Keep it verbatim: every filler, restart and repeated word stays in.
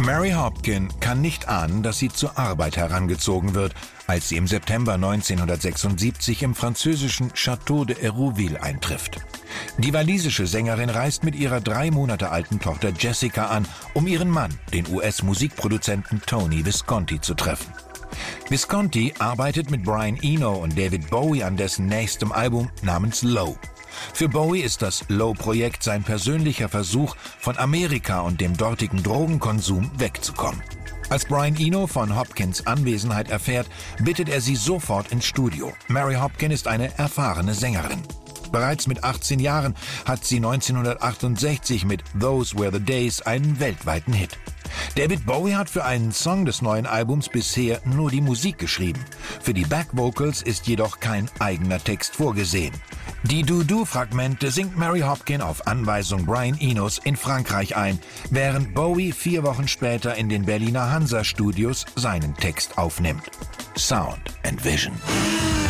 Mary Hopkin kann nicht ahnen, dass sie zur Arbeit herangezogen wird, als sie im September neunzehnhundertsechsundsiebzig im französischen Château de Hérouville eintrifft. Die walisische Sängerin reist mit ihrer drei Monate alten Tochter Jessica an, um ihren Mann, den U S-Musikproduzenten Tony Visconti, zu treffen. Visconti arbeitet mit Brian Eno und David Bowie an dessen nächstem Album namens Low. Für Bowie ist das Low-Projekt sein persönlicher Versuch, von Amerika und dem dortigen Drogenkonsum wegzukommen. Als Brian Eno von Hopkins Anwesenheit erfährt, bittet er sie sofort ins Studio. Mary Hopkin ist eine erfahrene Sängerin. Bereits mit achtzehn Jahren hat sie neunzehnhundertachtundsechzig mit Those Were the Days einen weltweiten Hit. David Bowie hat für einen Song des neuen Albums bisher nur die Musik geschrieben. Für die Backvocals ist jedoch kein eigener Text vorgesehen. Die Do-Do-Fragmente singt Mary Hopkin auf Anweisung Brian Enos in Frankreich ein, während Bowie vier Wochen später in den Berliner Hansa-Studios seinen Text aufnimmt. Sound and Vision.